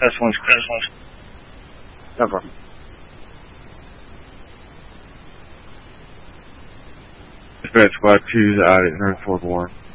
one's clear. No problem. Dispatch Squad 2's out at Fort Warren.